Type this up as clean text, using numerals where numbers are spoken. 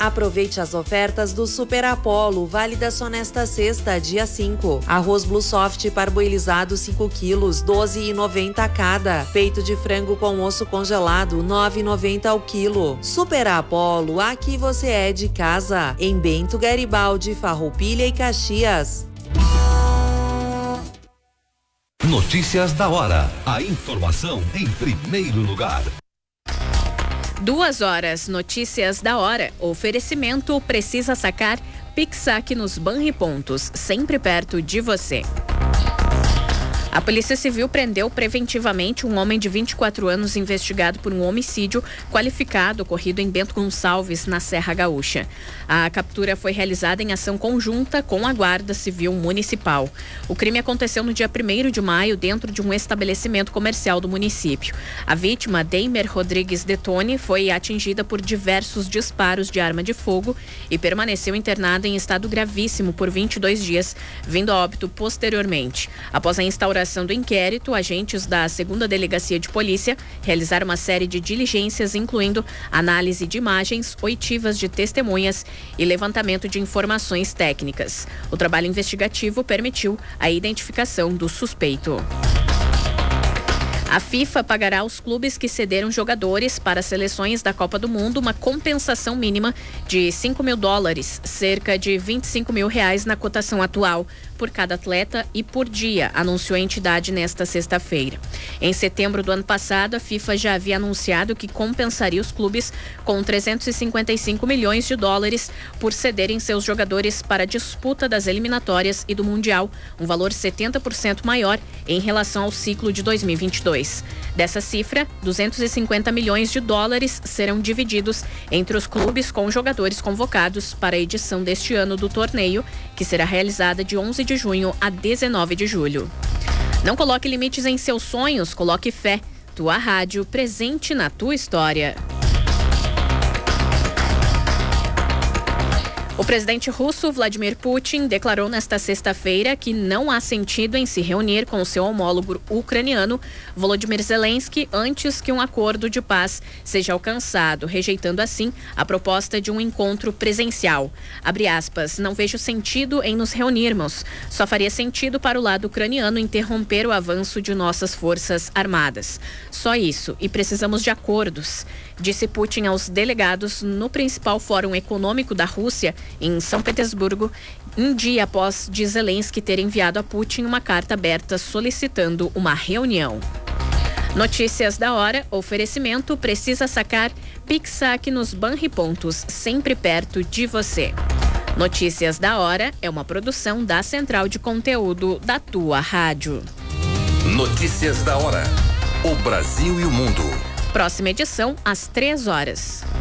Aproveite as ofertas do Super Apollo, válida só nesta sexta, dia 5. Arroz Blue Soft parboilizado 5 quilos, 12,90 cada. Peito de frango com osso congelado, 9,90 ao quilo. Super Apollo, aqui você é de casa. Em Bento Garibaldi, Farroupilha e Caxias. Notícias da hora. A informação em primeiro lugar. 2 horas, notícias da hora. Oferecimento precisa sacar Pix-Saque nos Banripontos, sempre perto de você. A Polícia Civil prendeu preventivamente um homem de 24 anos investigado por um homicídio qualificado ocorrido em Bento Gonçalves, na Serra Gaúcha. A captura foi realizada em ação conjunta com a Guarda Civil Municipal. O crime aconteceu no dia 1º de maio dentro de um estabelecimento comercial do município. A vítima, Deimer Rodrigues Detone, foi atingida por diversos disparos de arma de fogo e permaneceu internada em estado gravíssimo por 22 dias, vindo a óbito posteriormente. Após a instauração do inquérito, agentes da 2ª Delegacia de Polícia realizaram uma série de diligências, incluindo análise de imagens, oitivas de testemunhas e levantamento de informações técnicas. O trabalho investigativo permitiu a identificação do suspeito. A FIFA pagará aos clubes que cederam jogadores para seleções da Copa do Mundo uma compensação mínima de $5 mil, cerca de R$25 mil na cotação atual, por cada atleta e por dia, anunciou a entidade nesta sexta-feira. Em setembro do ano passado, a FIFA já havia anunciado que compensaria os clubes com $355 milhões por cederem seus jogadores para a disputa das eliminatórias e do Mundial, um valor 70% maior em relação ao ciclo de 2022. Dessa cifra, $250 milhões serão divididos entre os clubes com jogadores convocados para a edição deste ano do torneio, que será realizada de 11 de junho a 19 de julho. Não coloque limites em seus sonhos, coloque fé. Tua rádio, presente na tua história. O presidente russo Vladimir Putin declarou nesta sexta-feira que não há sentido em se reunir com o seu homólogo ucraniano Volodymyr Zelensky antes que um acordo de paz seja alcançado, rejeitando assim a proposta de um encontro presencial. Abre aspas, não vejo sentido em nos reunirmos. Só faria sentido para o lado ucraniano interromper o avanço de nossas forças armadas. Só isso, e precisamos de acordos, disse Putin aos delegados no principal fórum econômico da Rússia, em São Petersburgo, um dia após de Zelensky ter enviado a Putin uma carta aberta solicitando uma reunião. Notícias da hora, oferecimento precisa sacar Pix-Saque nos Banripontos, sempre perto de você. Notícias da hora é uma produção da Central de Conteúdo da tua rádio. Notícias da hora. O Brasil e o mundo. Próxima edição às 3 horas.